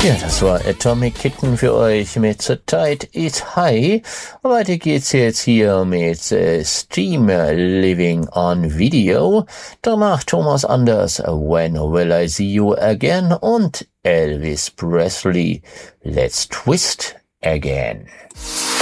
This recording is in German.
Ja, das war Atomic Kitten für euch mit The Tide is High. Weiter geht's jetzt hier mit Streamer Living on Video. Danach Thomas Anders, When Will I See You Again? Und Elvis Presley, Let's Twist Again.